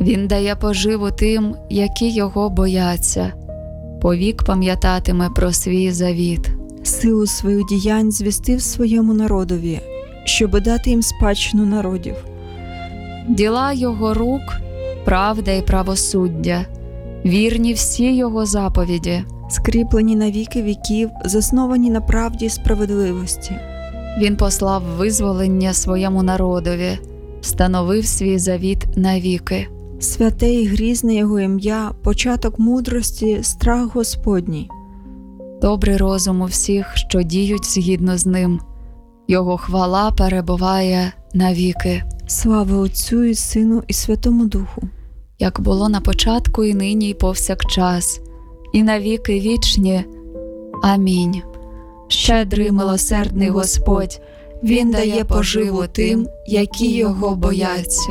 Він дає поживу тим, які його бояться. Повік пам'ятатиме про свій завіт. Силу своїх діянь звістив своєму народові, щоби дати їм спадщину народів. Діла його рук – правда і правосуддя. Вірні всі його заповіді. Скріплені на віки віків, засновані на правді й справедливості. Він послав визволення своєму народові, встановив свій завіт навіки. Святе і грізне його ім'я, початок мудрості, страх Господній. Добрий розум у всіх, що діють згідно з ним. Його хвала перебуває навіки. Слава Отцю і Сину і Святому Духу. Як було на початку, і нині, і повсякчас, і навіки вічні. Амінь. Щедрий милосердний Господь, Він дає поживу тим, які його бояться.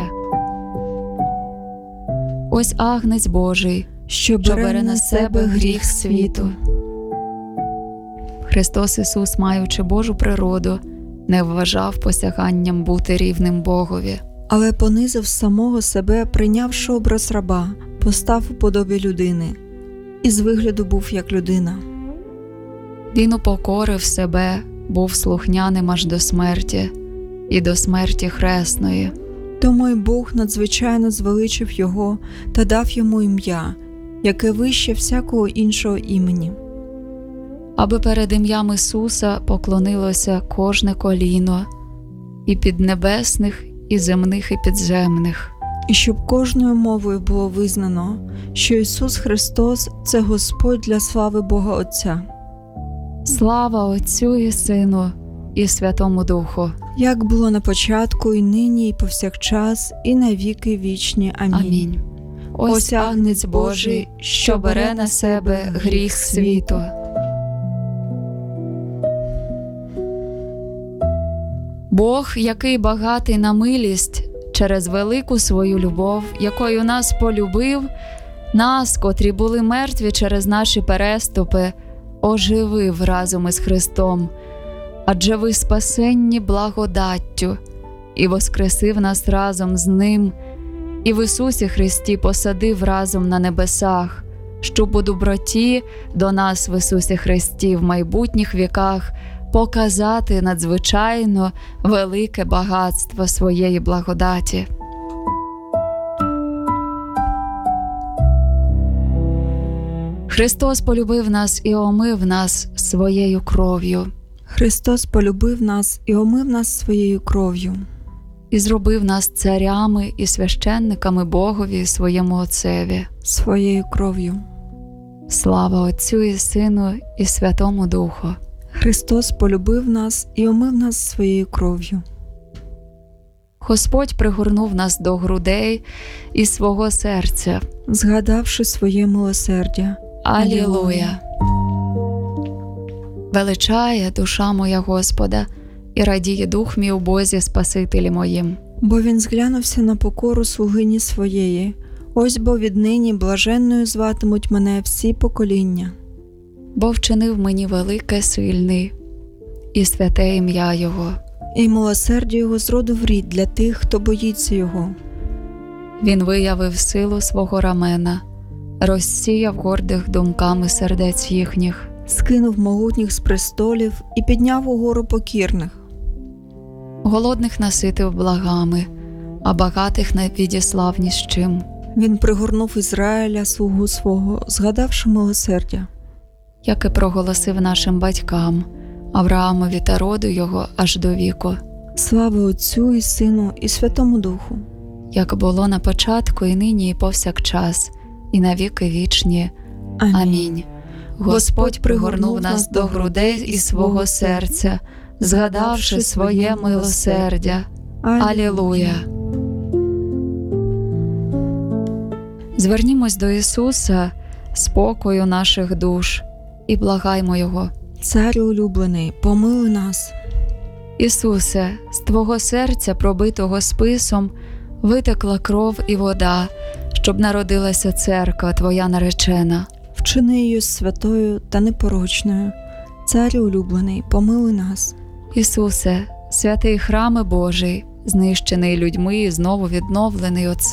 Ось Агнець Божий, що бере на себе гріх світу. Христос Ісус, маючи Божу природу, не вважав посяганням бути рівним Богові. Але понизив самого себе, прийнявши образ раба, постав у подобі людини, і з вигляду був як людина. Він упокорив себе, був слухняним аж до смерті, і до смерті хресної. Тому й Бог надзвичайно звеличив його та дав йому ім'я, яке вище всякого іншого імені. Аби перед ім'ям Ісуса поклонилося кожне коліно, і піднебесних, і земних, і підземних. І щоб кожною мовою було визнано, що Ісус Христос – це Господь для слави Бога Отця. Слава Отцю і Сину, і Святому Духу. Як було на початку, і нині, і повсякчас, і на віки вічні. Амінь. Амінь. Ось Агнець Божий, що бере на себе гріх світу. Бог, який багатий на милість, через велику свою любов, якою нас полюбив, нас, котрі були мертві через наші переступи, оживив разом із Христом. Адже ви спасенні благодаттю, і воскресив нас разом з Ним, і в Ісусі Христі посадив разом на небесах, щоб у доброті до нас в Ісусі Христі в майбутніх віках показати надзвичайно велике багатство своєї благодаті. Христос полюбив нас і омив нас своєю кров'ю. Христос полюбив нас і омив нас своєю кров'ю. І зробив нас царями і священниками Богові і своєму Отцеві. Своєю кров'ю. Слава Отцю і Сину і Святому Духу. Христос полюбив нас і омив нас своєю кров'ю. Господь пригорнув нас до грудей і свого серця, згадавши своє милосердя. Алілуя! Величає душа моя Господа, і радіє дух мій у Бозі Спасителі моїм. Бо Він зглянувся на покору слугині своєї. Ось бо віднині блаженною зватимуть мене всі покоління. Бо вчинив мені велике сильний, і святе ім'я Його. І милосердя Його з роду в рід для тих, хто боїться Його. Він виявив силу свого рамена, розсіяв гордих думками сердець їхніх. Скинув могутніх з престолів і підняв угору покірних. Голодних наситив благами, а багатих не відіслав ні з чим. Він пригорнув Ізраїля, слугу свого, згадавши милосердя. Як і проголосив нашим батькам, Авраамові та роду його аж до віку. Слава Отцю і Сину і Святому Духу. Як було на початку, і нині, і повсякчас, і на віки вічні. Амінь. Господь пригорнув нас до грудей і свого серця, згадавши своє милосердя. Алілуя! Звернімось до Ісуса, спокою наших душ, і благаймо Його. Царю улюблений, помилуй нас. Ісусе, з Твого серця, пробитого списом, витекла кров і вода, щоб народилася церква Твоя наречена. Вчини її святою та непорочною. Царю улюблений, помилуй нас. Ісусе, святий храме Божий, знищений людьми і знову відновлений